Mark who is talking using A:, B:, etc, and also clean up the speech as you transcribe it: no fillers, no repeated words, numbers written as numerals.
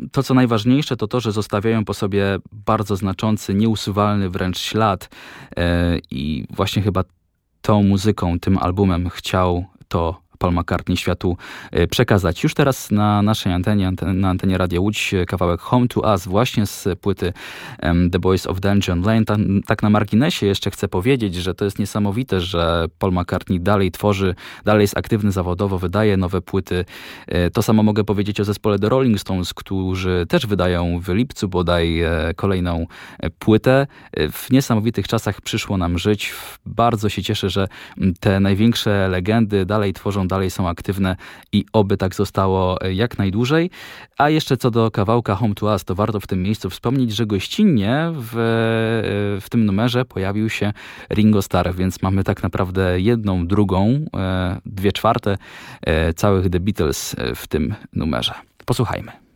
A: to, co najważniejsze, to to, że zostawiają po sobie bardzo znaczący, nieusuwalny wręcz ślad i właśnie chyba tą muzyką, tym albumem chciał to Paul McCartney światu przekazać. Już teraz na naszej antenie, na antenie Radia Łódź, kawałek Home to Us właśnie z płyty The Boys of Dungeon Lane. Tak na marginesie jeszcze chcę powiedzieć, że to jest niesamowite, że Paul McCartney dalej tworzy, dalej jest aktywny zawodowo, wydaje nowe płyty. To samo mogę powiedzieć o zespole The Rolling Stones, którzy też wydają w lipcu bodaj kolejną płytę. W niesamowitych czasach przyszło nam żyć. Bardzo się cieszę, że te największe legendy dalej tworzą, dalej są aktywne i oby tak zostało jak najdłużej. A jeszcze co do kawałka Home to Us, to warto w tym miejscu wspomnieć, że gościnnie w tym numerze pojawił się Ringo Starr, więc mamy tak naprawdę jedną, drugą, 2/4 całych The Beatles w tym numerze. Posłuchajmy.